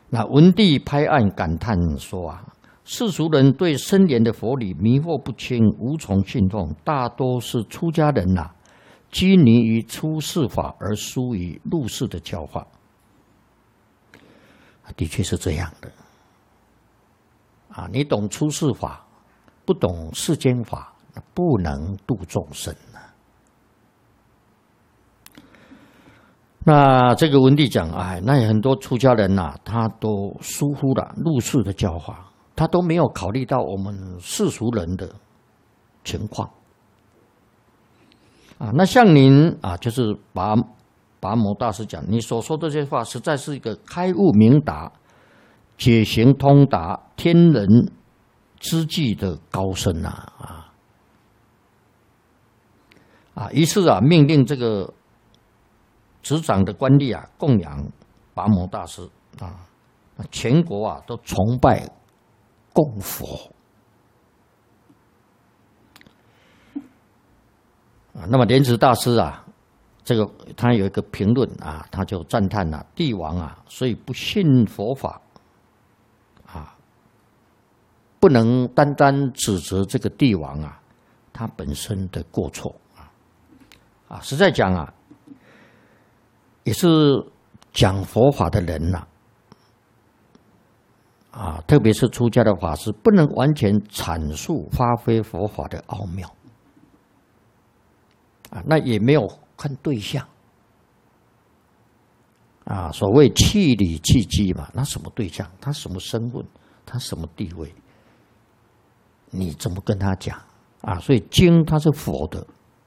那文帝拍案感叹说啊，世俗人对深严的佛理迷惑不清，无从信奉，大多是出家人呐，拘泥于出世法而疏于入世的教化。的确是这样的啊！你懂出世法，不懂世间法，不能度众生啊。那这个文帝讲，哎，那很多出家人呐，他都疏忽了入世的教化，他都没有考虑到我们世俗人的情况啊。那像您啊，就是拔摩大师讲，你所说的这些话，实在是一个开悟明达、解行通达、天人之际的高僧于是啊，命令这个执掌的官吏啊，供养拔摩大师啊，全国啊都崇拜供佛啊。那么莲池大师啊，这个他有一个评论啊，他就赞叹了帝王啊，所以不信佛法啊，不能单单指责这个帝王啊，他本身的过错啊，实在讲啊，也是讲佛法的人呐啊，特别是出家的法师，不能完全阐述发挥佛法的奥妙啊，那也没有看对象啊，所谓气理气机嘛，那什么对象？他什么身份？他什么地位？你怎么跟他讲啊？所以经它是佛的，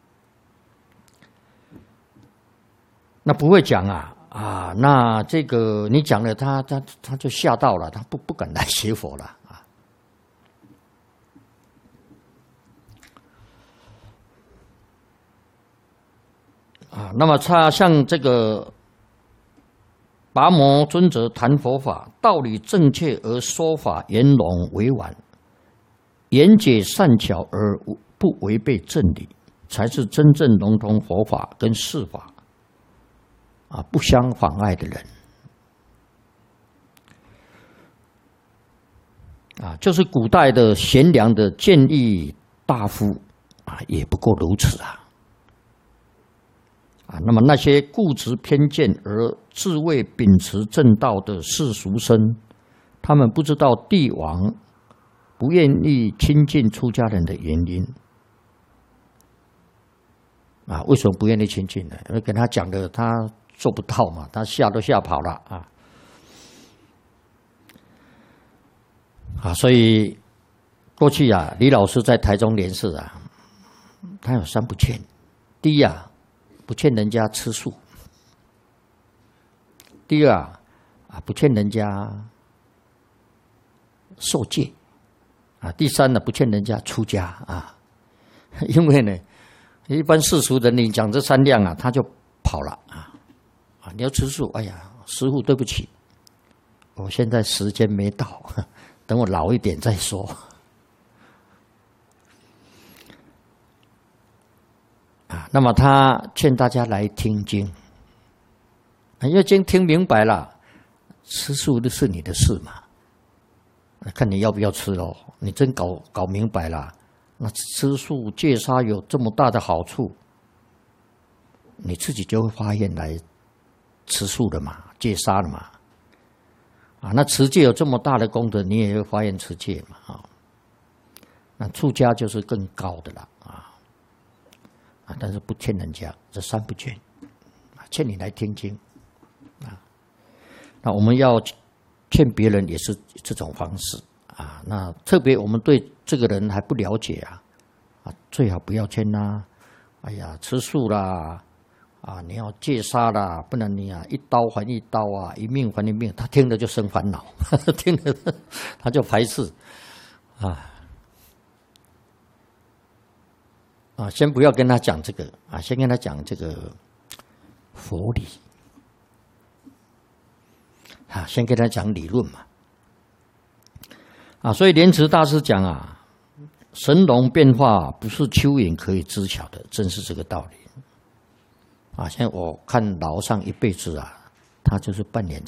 那不会讲啊，那这个你讲了他就吓到了，他不敢来学佛了啊。那么他像这个拔摩尊者谈佛法，道理正确而说法圆融委婉，言解善巧而不违背正理，才是真正融通佛法跟世法啊不相妨碍的人啊。就是古代的贤良的谏议大夫啊，也不过如此啊。那么那些固执偏见而自谓秉持正道的世俗生，他们不知道帝王不愿意亲近出家人的原因啊。为什么不愿意亲近呢？因为跟他讲的他做不到嘛，他吓都吓跑了所以过去啊，李老师在台中莲寺啊，他有三不劝。第一啊，不劝人家吃素；第二不劝人家受戒；第三呢，不劝人家出家因为呢，一般世俗人你讲这三样他就跑了你要吃素，哎呀，师父对不起，我现在时间没到，等我老一点再说。那么他劝大家来听经，因为经听明白了，吃素的是你的事嘛，看你要不要吃咯。你真搞明白了，那吃素戒杀有这么大的好处，你自己就会发愿来吃素的嘛，戒杀了嘛。那持戒有这么大的功德，你也会发愿持戒嘛那出家就是更高的了但是不劝人家，这三不劝劝你来听经那我们要劝别人也是这种方式那特别我们对这个人还不了解最好不要劝哎呀，吃素啦你要戒杀啦，不然你一刀还一刀一命还一命，他听了就生烦恼听了他就排斥先不要跟他讲这个先跟他讲这个佛理先跟他讲理论嘛所以莲池大师讲神龙变化不是蚯蚓可以知晓的，正是这个道理现在我看老和尚一辈子他就是扮演